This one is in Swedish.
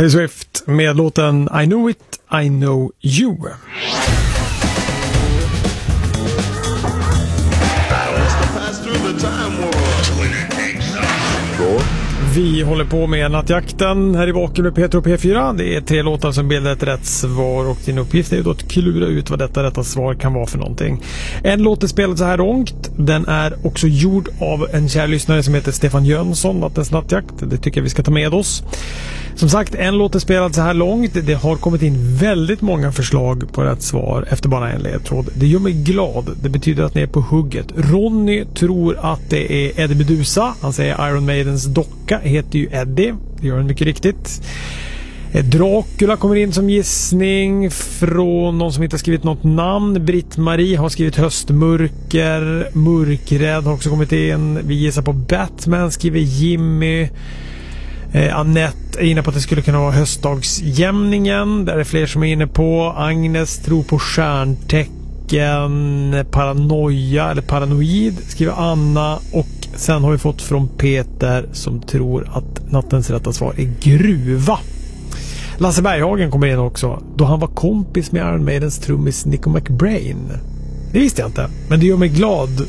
Taylor Swift med låten I Know It, I Know You. Vi håller på med nattjakten här i Vaken med Peter och P4. Det är 3 låtar som bildar ett rätt svar och din uppgift är ju då att klura ut vad detta rätta svar kan vara för någonting. En låt är spelad så här långt. Den är också gjord av en kär lyssnare som heter Stefan Jönsson, Nattens nattjakt. Det tycker jag vi ska ta med oss. Som sagt, en låt är spelad så här långt. Det har kommit in väldigt många förslag på rätt svar efter bara en ledtråd. Det gör mig glad. Det betyder att ni är på hugget. Ronny tror att det är Eddie Meduza. Han säger Iron Maidens docka heter ju Eddie. Det gör han mycket riktigt. Dracula kommer in som gissning från någon som inte har skrivit något namn. Britt-Marie har skrivit höstmörker. Mörkrädd har också kommit in. Vi gissar på Batman, skriver Jimmy. Annette är inne på att det skulle kunna vara höstdagsjämningen. Där är fler som är inne på. Agnes tror på stjärntecken, paranoia eller paranoid, skriver Anna. Och sen har vi fått från Peter som tror att nattens rätta svar är gruva. Lasse Berghagen kommer in också, då han var kompis med Iron Maidens trummis Nico McBrain. Det visste jag inte, men det gör mig glad